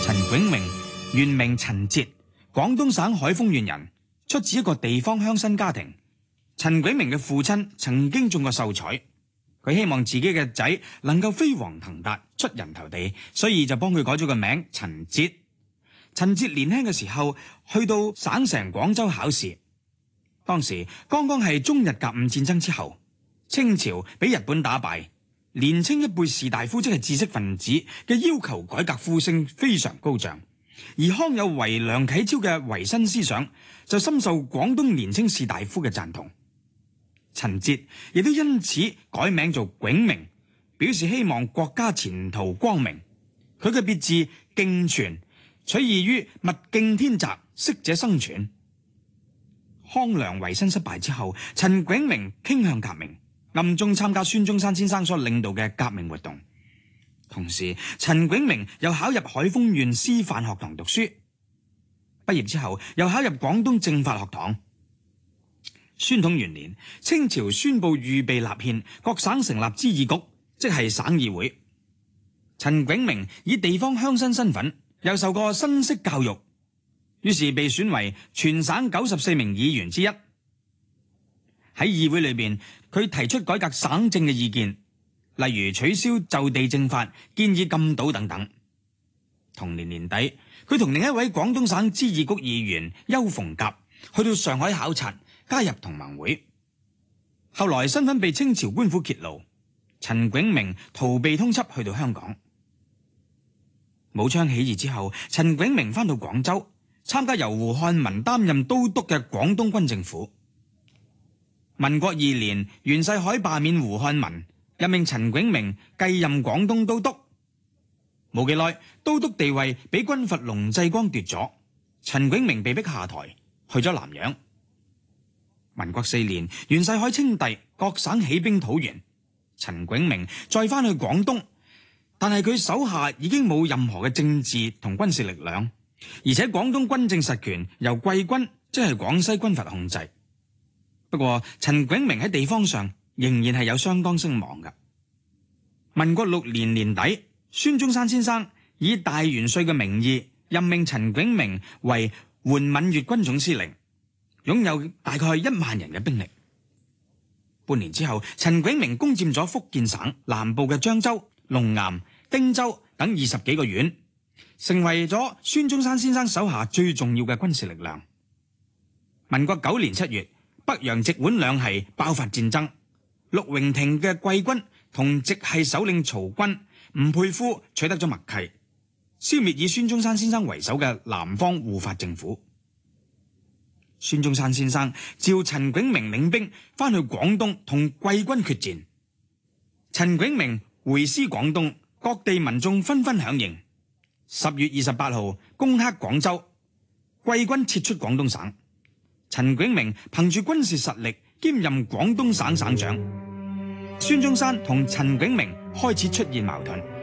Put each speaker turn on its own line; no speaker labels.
陳炯明原名陳哲，廣東省海豐縣人，出自一個地方鄉紳家庭。陳炯明嘅父親曾經中過秀才，佢希望自己嘅仔能夠飛黃騰達、出人頭地，所以就幫佢改咗個名陳哲。陳哲年輕嘅時候去到省城廣州考試，當時剛剛係中日甲午戰爭之後，清朝俾日本打敗，年青一輩士大夫即係知識分子嘅要求改革呼聲非常高漲，而康有為、梁啟超嘅維新思想就深受廣東年青士大夫嘅贊同。陳哲亦都因此改名做炯明，表示希望國家前途光明。佢嘅別字敬存，取義於物競天擇，適者生存。康梁維新失敗之後，陳炯明傾向革命，暗中參加孫中山先生所領導嘅革命活動。同時，陳炯明又考入海豐縣師範學堂讀書，畢業之後又考入廣東政法學堂。宣統元年，清朝宣布預備立憲，各省成立諮議局，即係省議會。陳炯明以地方鄉紳身份，又受過新式教育，於是被選為全省94名議員之一。喺議會裏邊，佢提出改革省政嘅意見，例如取消就地正法、建議禁賭等等。同年年底，佢同另一位廣東省諮議局議員邱逢甲去到上海考察，加入同盟會。後來身份被清朝官府揭露，陳炯明逃避通緝去到香港。武昌起義之後，陳炯明返到廣州，參加由胡漢民擔任都督嘅廣東軍政府。民國2年，袁世凱罷免胡漢民，任命陳炯明繼任廣東都督。冇幾耐，都督地位俾軍閥龍濟光奪咗，陳炯明被逼下台，去咗南洋。民國4年，袁世凱稱帝，各省起兵討袁，陳炯明再返去廣東，但係佢手下已經冇任何嘅政治同軍事力量，而且廣東軍政實權由桂軍，即係廣西軍閥控制。不過陳炯明喺地方上仍然係有相當聲望嘅。民國6年年底，孫中山先生以大元帥嘅名義任命陳炯明為援閩粵軍總司令，擁有大概1萬人嘅兵力。半年之後，陳炯明攻佔咗福建省南部嘅漳州、龍岩、汀州等20幾個縣，成為咗孫中山先生手下最重要嘅軍事力量。民國9年7月，北洋直皖兩系爆發戰爭，陸榮廷嘅桂軍同直系首領曹軍、吳佩孚取得咗默契，消滅以孫中山先生為首嘅南方護法政府。孫中山先生召陳炯明領兵返去廣東同桂軍決戰。陳炯明回師廣東，各地民眾紛紛響應。10月28號攻克廣州，桂軍撤出廣東省。陳炯明憑住軍事實力兼任廣東省省長。孫中山同陳炯明開始出現矛盾。